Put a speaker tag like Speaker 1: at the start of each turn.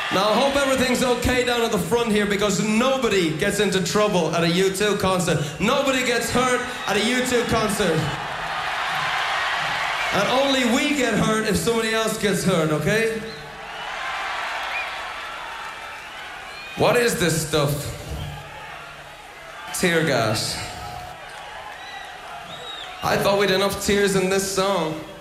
Speaker 1: Now, I hope everything's okay down at the front here because nobody gets into trouble at a U2 concert. Nobody gets hurt at a U2 concert. And only we get hurt if somebody else gets hurt, okay? What is this stuff? Tear gas. I thought we'd enough tears in this song.